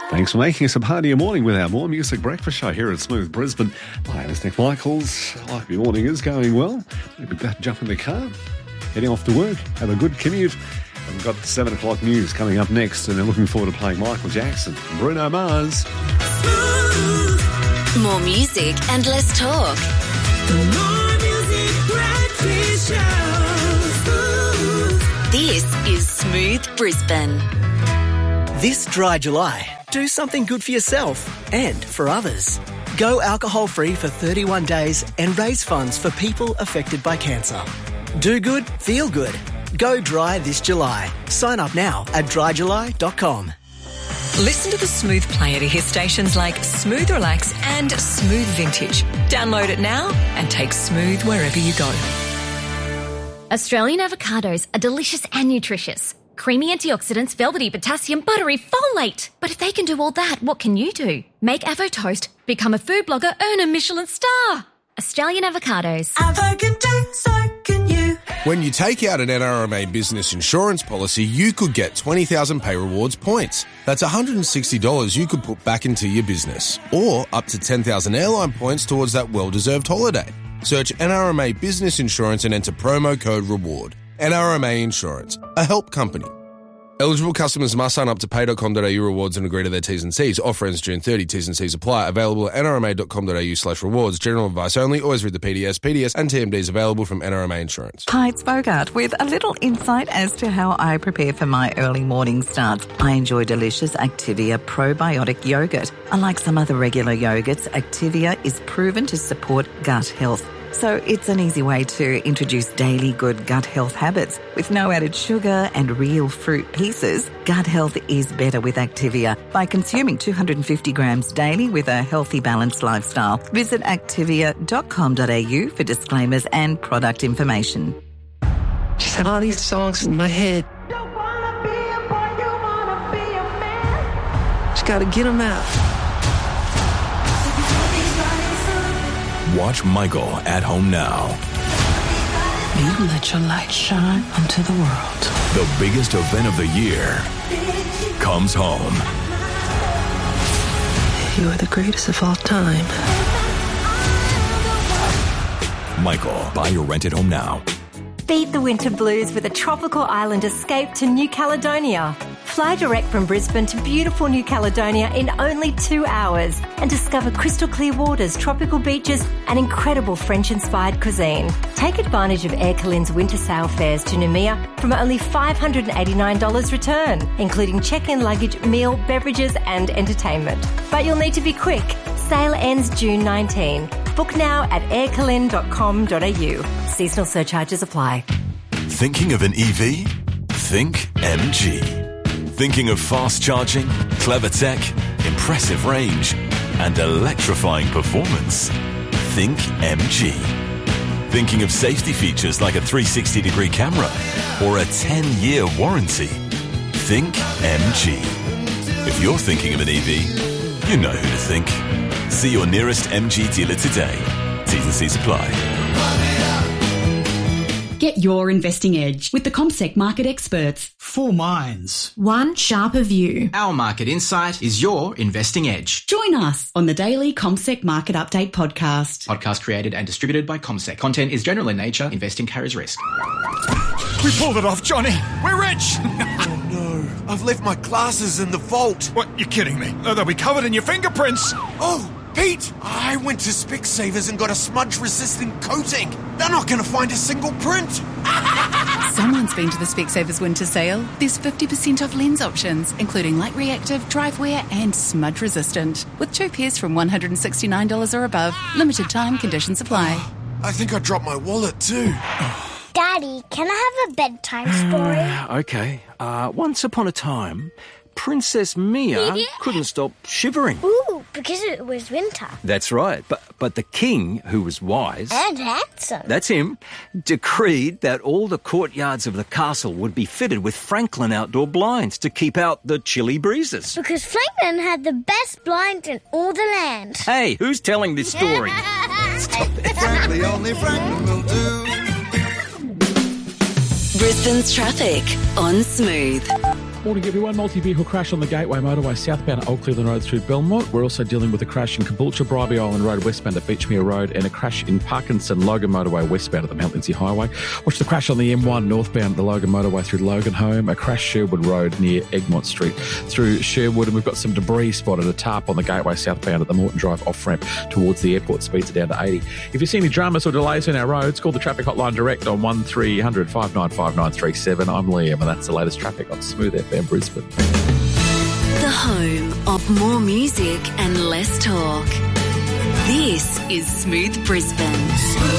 Thanks for making us a part of your morning with our More Music Breakfast Show here at Smooth Brisbane. My name is Nick Michaels. I hope your morning is going well. Maybe about to jump in the car, heading off to work, have a good commute. And we've got 7 o'clock news coming up next, and they're looking forward to playing Michael Jackson and Bruno Mars. More music and less talk. The More Music Breakfast Show. This is Smooth Brisbane. This dry July, do something good for yourself and for others. Go alcohol-free for 31 days and raise funds for people affected by cancer. Do good, feel good. Go dry this July. Sign up now at dryjuly.com. Listen to the Smooth player to hear stations like Smooth Relax and Smooth Vintage. Download it now and take Smooth wherever you go. Australian avocados are delicious and nutritious. Creamy antioxidants, velvety potassium, buttery folate. But if they can do all that, what can you do? Make Avo Toast, become a food blogger, earn a Michelin star. Australian avocados. Avo can do, so can you. When you take out an NRMA business insurance policy, you could get 20,000 Pay Rewards points. That's $160 you could put back into your business. Or up to 10,000 airline points towards that well-deserved holiday. Search NRMA Business Insurance and enter promo code REWARD. NRMA Insurance, a help company. Eligible customers must sign up to pay.com.au rewards and agree to their T's and C's. Offer ends June 30. T's and C's apply. Available at nrma.com.au/rewards. General advice only. Always read the PDS. PDS and TMDs available from NRMA Insurance. Hi, it's Bogart with a little insight as to how I prepare for my early morning starts. I enjoy delicious Activia probiotic yogurt. Unlike some other regular yogurts, Activia is proven to support gut health. So it's an easy way to introduce daily good gut health habits. With no added sugar and real fruit pieces, gut health is better with Activia by consuming 250 grams daily with a healthy, balanced lifestyle. Visit activia.com.au for disclaimers and product information. Just have all these songs in my head. Just gotta get them out. Watch Michael at home now. You let your light shine onto the world. The biggest event of the year comes home. You are the greatest of all time. Michael, buy your rent at home now. Beat the winter blues with a tropical island escape to New Caledonia. Fly direct from Brisbane to beautiful New Caledonia in only 2 hours and discover crystal clear waters, tropical beaches and incredible French-inspired cuisine. Take advantage of Air Calin's winter sail fares to Noumea from only $589 return, including check-in luggage, meal, beverages and entertainment. But you'll need to be quick. Sale ends June 19. Book now at aircalin.com.au. Seasonal surcharges apply. Thinking of an EV? Think MG. Thinking of fast charging, clever tech, impressive range, and electrifying performance? Think MG. Thinking of safety features like a 360-degree camera or a 10-year warranty? Think MG. If you're thinking of an EV, you know who to think. See your nearest MG dealer today. T's and C's apply. Get your investing edge with the CommSec market experts. 4 minds. One sharper view. Our market insight is your investing edge. Join us on the daily CommSec Market Update podcast. Podcast created and distributed by CommSec. Content is general in nature. Investing carries risk. We pulled it off, Johnny. We're rich. Oh, no. I've left my glasses in the vault. What? You're kidding me. They'll be covered in your fingerprints. Oh, Pete, I went to Specsavers and got a smudge-resistant coating. They're not going to find a single print. Someone's been to the Specsavers winter sale. There's 50% off lens options, including light reactive, drive wear and smudge resistant. With 2 pairs from $169 or above. Limited time, conditions apply. I think I dropped my wallet too. Daddy, can I have a bedtime story? Okay. Once upon a time, Princess Mia couldn't stop shivering. Ooh, because it was winter. That's right. But the king, who was wise... and handsome. That's him, decreed that all the courtyards of the castle would be fitted with Franklin outdoor blinds to keep out the chilly breezes. Because Franklin had the best blinds in all the land. Hey, who's telling this story? Stop it. Frankly, only Franklin will do. Brisbane's traffic on Smooth. Morning, everyone. Multi-vehicle crash on the Gateway Motorway southbound at Old Cleveland Road through Belmont. We're also dealing with a crash in Caboolture, Bribie Island Road westbound at Beachmere Road, and a crash in Parkinson Logan Motorway westbound at the Mount Lindsay Highway. Watch the crash on the M1 northbound at the Logan Motorway through Logan Home. A crash Sherwood Road near Egmont Street through Sherwood, and we've got some debris spotted, a tarp on the Gateway southbound at the Morton Drive off-ramp towards the airport. Speeds are down to 80. If you see any dramas or delays on our roads, call the traffic hotline direct on 1300 595 937. I'm Liam, and that's the latest traffic on Smooth FM Brisbane. The home of more music and less talk. This is Smooth Brisbane.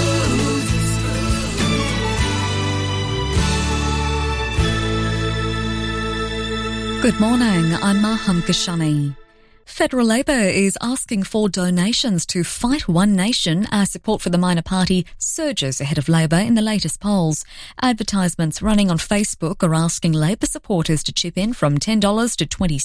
Good morning, I'm Maham Kashani. Federal Labor is asking for donations to fight One Nation as support for the minor party surges ahead of Labor in the latest polls. Advertisements running on Facebook are asking Labor supporters to chip in from $10 to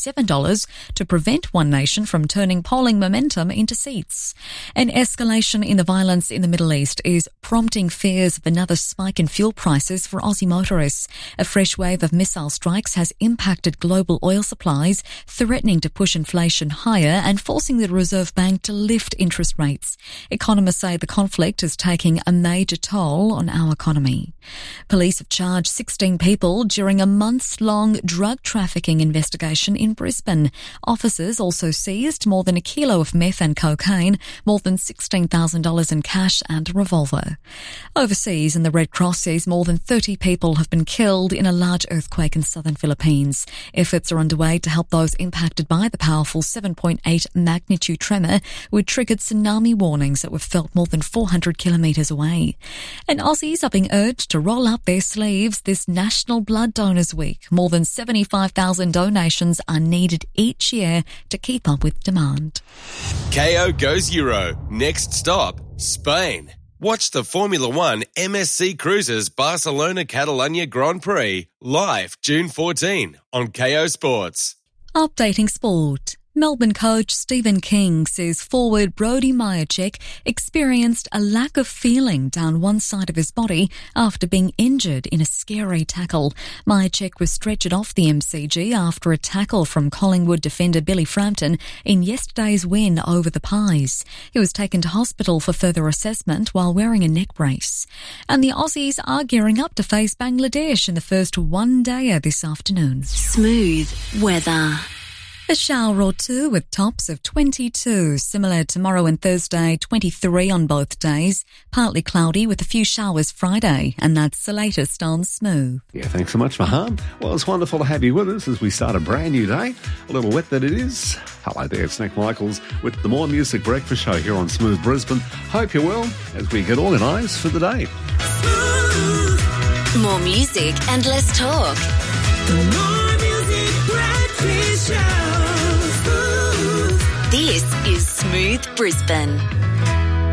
$27 to prevent One Nation from turning polling momentum into seats. An escalation in the violence in the Middle East is prompting fears of another spike in fuel prices for Aussie motorists. A fresh wave of missile strikes has impacted global oil supplies, threatening to push inflation higher and forcing the Reserve Bank to lift interest rates. Economists say the conflict is taking a major toll on our economy. Police have charged 16 people during a months-long drug trafficking investigation in Brisbane. Officers also seized more than a kilo of meth and cocaine, more than $16,000 in cash and a revolver. Overseas, in the Red Cross says more than 30 people have been killed in a large earthquake in southern Philippines. Efforts are underway to help those impacted by the powerful 7.8 magnitude tremor, which triggered tsunami warnings that were felt more than 400 kilometres away. And Aussies are being urged to roll up their sleeves this National Blood Donors Week. More than 75,000 donations are needed each year to keep up with demand. KO goes Euro. Next stop, Spain. Watch the Formula One MSC Cruises Barcelona Catalunya Grand Prix live June 14 on KO Sports. Updating sport. Melbourne coach Stephen King says forward Brody Myercheck experienced a lack of feeling down one side of his body after being injured in a scary tackle. Myercheck was stretchered off the MCG after a tackle from Collingwood defender Billy Frampton in yesterday's win over the Pies. He was taken to hospital for further assessment while wearing a neck brace. And the Aussies are gearing up to face Bangladesh in the first one-dayer this afternoon. Smooth weather. A shower or two with tops of 22, similar tomorrow and Thursday, 23 on both days. Partly cloudy with a few showers Friday, and that's the latest on Smooth. Yeah, thanks so much, Maham. Well, it's wonderful to have you with us as we start a brand new day. A little wet that it is. Hello there, it's Nick Michaels with the More Music Breakfast Show here on Smooth Brisbane. Hope you're well as we get organised for the day. More music and less talk. More Music Breakfast Show. This is Smooth Brisbane.